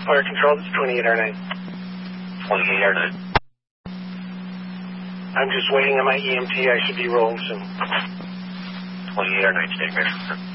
Fire Control, this is 28R9. 28R9. I'm just waiting on my EMT. I should be rolling soon. 28R9, stand clear.